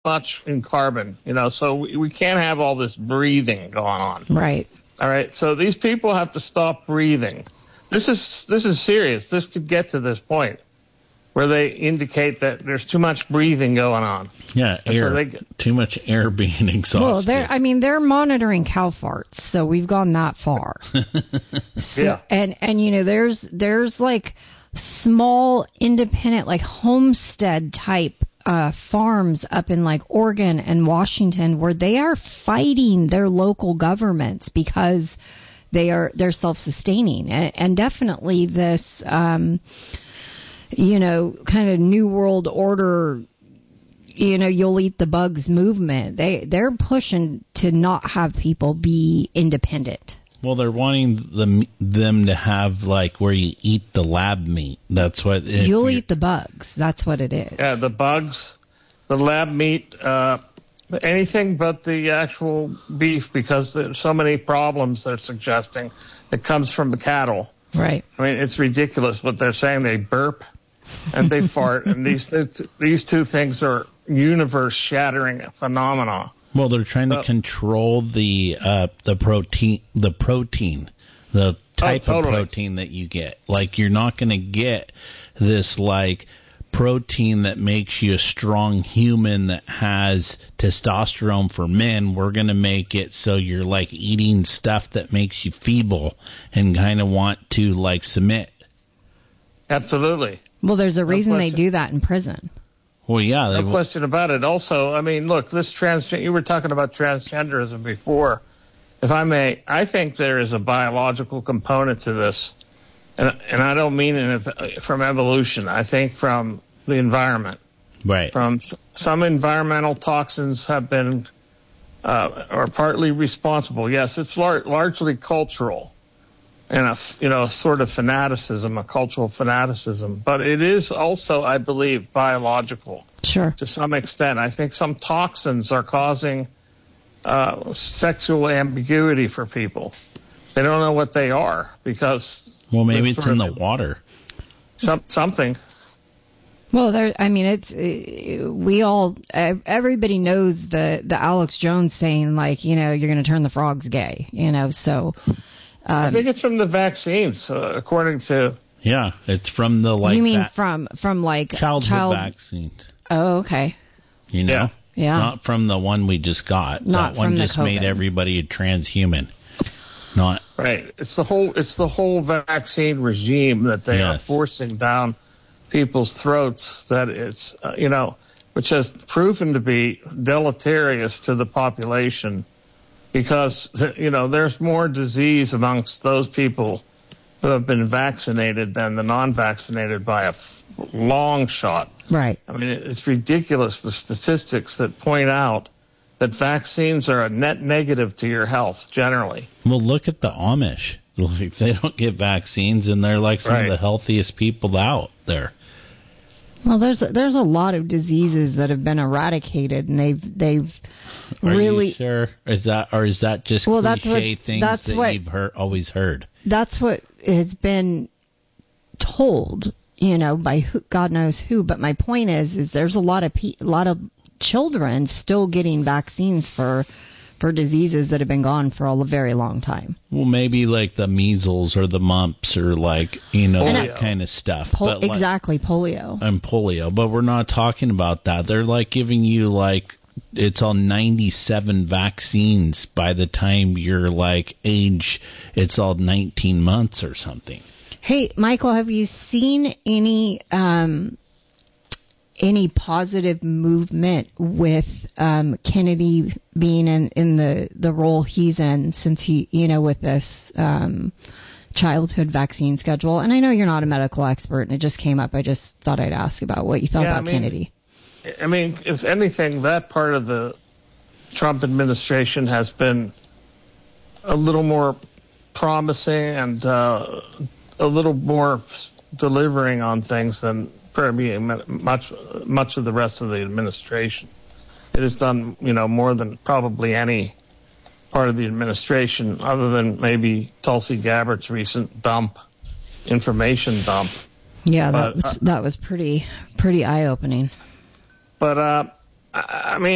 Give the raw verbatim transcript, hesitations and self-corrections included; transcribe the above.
much in carbon, you know, so we, we can't have all this breathing going on. Right. All right. So these people have to stop breathing. This is this is serious. This could get to this point where they indicate that there's too much breathing going on. Yeah, And air. so they get, Too much air being exhausted. Well, they're, I mean, they're monitoring cow farts, so we've gone that far. so, Yeah. And, and, you know, there's, there's like small, independent, like homestead type uh, farms up in like Oregon and Washington where they are fighting their local governments because they are, they're self-sustaining. And, and definitely this, um, you know, kind of New World Order, you know, you'll eat the bugs movement. They, they're pushing to not have people be independent. Well, they're wanting them them to have, like, where you eat the lab meat. That's what... You'll eat the bugs. That's what it is. yeah, the bugs, the lab meat, uh, anything but the actual beef, because there's so many problems they're suggesting that comes from the cattle. Right. I mean, it's ridiculous what they're saying. They burp and they fart, and these these two things are universe-shattering phenomena. Well, they're trying to Uh, control the uh, the protein, the protein, the type Oh, totally. of protein that you get. Like, you're not going to get this, like, protein that makes you a strong human that has testosterone for men. We're going to make it so you're, like, eating stuff that makes you feeble and kind of want to, like, submit. Absolutely. Well, there's a reason they question. do that in prison. Well, yeah. They, No question about it. Also, I mean, look, this transgender, you were talking about transgenderism before. If I may, I think there is a biological component to this. And, and I don't mean it from evolution. I think from the environment. right. From s- some environmental toxins have been, uh, are partly responsible. Yes, it's lar- largely cultural. And a, f- you know, a sort of fanaticism, a cultural fanaticism. But it is also, I believe, biological. Sure. To some extent. I think some toxins are causing uh, sexual ambiguity for people. They don't know what they are because Well, maybe there's it's sort in the of water. some, something. Well, there. I mean, it's uh, we all. ev- Everybody knows the the Alex Jones saying, like, you know, you're going to turn the frogs gay. You know, so. I Um, think it's from the vaccines, uh, according to. Yeah, it's from the, like, you mean that from from like childhood child? vaccines. Oh, okay. You know? Yeah. Yeah. Not from the one we just got. Not that one from the just made COVID. everybody a transhuman. Not. Right. It's the whole. It's the whole vaccine regime that they are Yes. forcing down people's throats. That it's uh, you know, which has proven to be deleterious to the population, because you know there's more disease amongst those people who have been vaccinated than the non-vaccinated by a f- long shot. Right. I mean, it's ridiculous, the statistics that point out that vaccines are a net negative to your health generally. Well, look at the Amish. Like, they don't get vaccines, and they're like some Right. of the healthiest people out there. Well, there's there's a lot of diseases that have been eradicated, and they've they've Are really. you sure? Is that or is that just Well, that's cliche what- things that's that what- you've heard, always heard? That's what has been told, you know, by who, God knows who. But my point is, is there's a lot of pe- a lot of children still getting vaccines for for diseases that have been gone for a very long time. Well, maybe like the measles or the mumps or like, you know, Polio. that kind of stuff. Pol- But like- exactly, polio. and polio, but we're not talking about that. They're like giving you like it's all ninety-seven vaccines by the time you're like age. It's all nineteen months or something. Hey, Michael, have you seen any um, any positive movement with um, Kennedy being in, in the, the role he's in since he, you know, with this um, childhood vaccine schedule? And I know you're not a medical expert, and it just came up. I just thought I'd ask about what you thought Yeah, about I mean, Kennedy. I mean, if anything, that part of the Trump administration has been a little more promising and uh, a little more delivering on things than probably much much of the rest of the administration. It has done, you know, more than probably any part of the administration, other than maybe Tulsi Gabbard's recent dump, information dump. Yeah, that but, was uh, that was pretty pretty eye opening. But uh, I I mean.